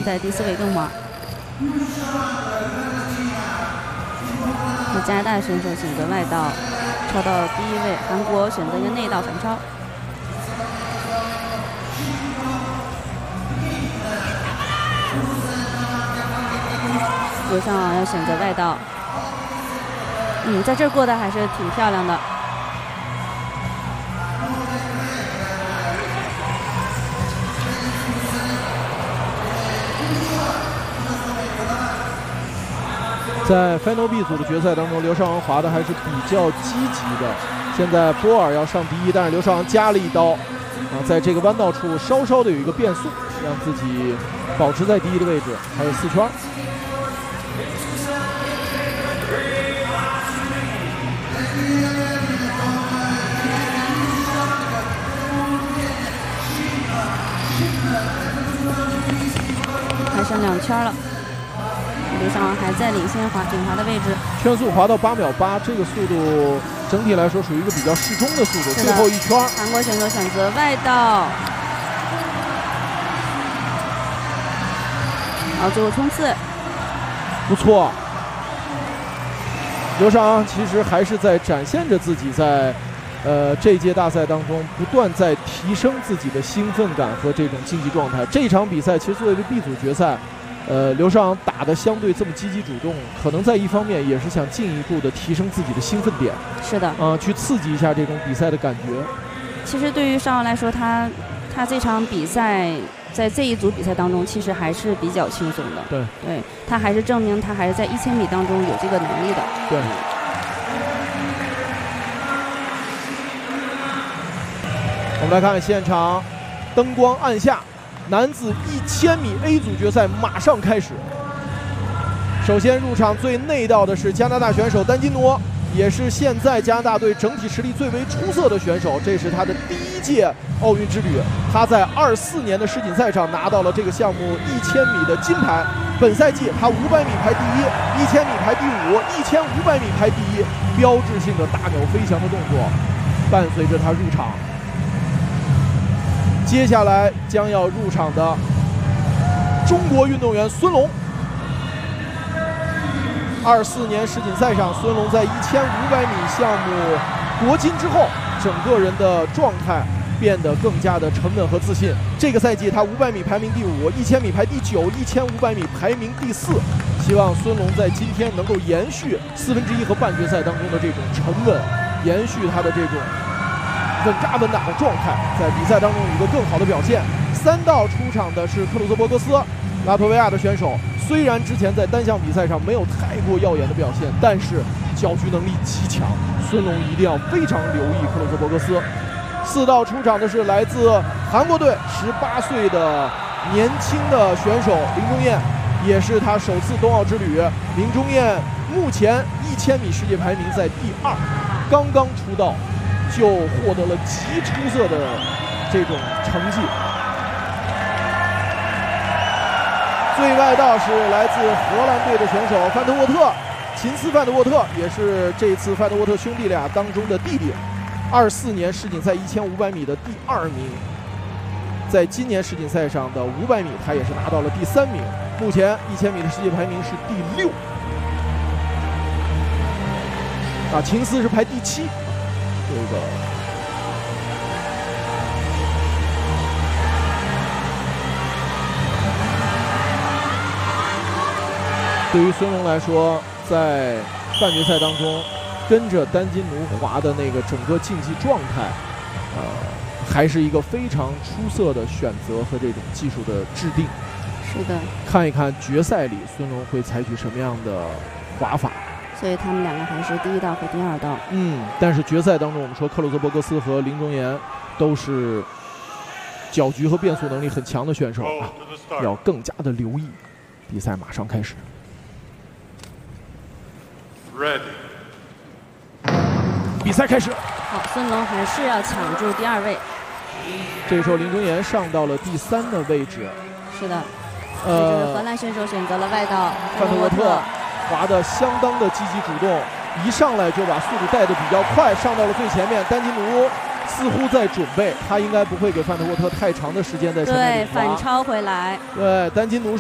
在第4位更马。加拿大选手选择外道，超到第1位。韩国选择一个内道反超。刘尚昂要选择外道，在这儿过得还是挺漂亮的。 在 Final B 组的决赛当中，刘尚昂滑的还是比较积极的。现在波尔要上第1，但是刘尚昂加了一刀，在这个弯道处稍稍的有一个变速，让自己保持在第1的位置。还有4圈。 还剩2圈了。刘尚昂还在领先领滑的位置， 圈速滑到8秒8，这个速度整体来说属于一个比较适中的速度。最后1圈， 韩国选手选择外道，好，最后冲刺， 不错。刘尚昂其实还是在展现着自己在这届大赛当中不断在提升自己的兴奋感和这种竞技状态。这场比赛其实作为 B 组决赛，刘尚昂打得相对这么积极主动，可能在一方面也是想进一步的提升自己的兴奋点。 是的， 去刺激一下这种比赛的感觉。 其实对于尚昂来说，他这场比赛在这一组比赛当中，其实还是比较轻松的。 对， 他还是证明他还是在1000米当中有这个能力的。 对。我们来看现场，灯光暗下，男子1000米 A 组决赛马上开始。首先入场最内道的是加拿大选手丹金奴，也是现在加拿大队整体实力最为出色的选手。这是他的第1届奥运之旅，他在24年的世锦赛上拿到了这个项目1000米的金牌。本赛季他500米排第1，1000米排第5，1500米排第1，标志性的大鸟飞翔的动作伴随着他入场。接下来将要入场的中国运动员孙龙。24年世锦赛上，孙龙在1500米项目夺金之后，整个人的状态变得更加的沉稳和自信。这个赛季他500米排名第5，1000米排第9，1500米排名第4。希望孙龙在今天能够延续1/4和半决赛当中的这种沉稳，延续他的这种稳扎稳打的状态，在比赛当中有一个更好的表现。3道出场的是克鲁泽伯格斯，拉脱维亚的选手。虽然之前在单项比赛上没有太过耀眼的表现，但是搅局能力极强。孙龙一定要非常留意克鲁泽伯格斯。4道出场的是来自韩国队18岁的年轻的选手林钟彦，也是他首次冬奥之旅。林钟彦目前1000米世界排名在第2，刚刚出道就获得了极出色的这种成绩。最外道是来自荷兰队的选手范德沃特，秦斯范德沃特，也是这次范德沃特兄弟俩当中的弟弟。24年世锦赛1500米的第2名，在今年世锦赛上的500米，他也是拿到了第3名。目前1000米的世界排名是第6。秦斯是排第7。这个对于孙龙来说，在半决赛当中跟着丹金奴滑的那个整个竞技状态，还是一个非常出色的选择和这种技术的制定。 是的， 看一看决赛里孙龙会采取什么样的滑法。 所以他们两个还是第1道和第2道。 但是决赛当中，我们说克鲁泽伯格斯和林钟彦都是搅局和变速能力很强的选手要更加的留意。比赛马上开始。比赛开始。 好，孙龙还是要抢住第2位。 这个时候林钟彦上到了第3的位置。 是的。荷兰选手选择了外道， 范德沃特滑得相当的积极主动，一上来就把速度带得比较快，上到了最前面。丹金奴似乎在准备，他应该不会给范德沃特太长的时间在前面。 对，反超回来。 对，丹金奴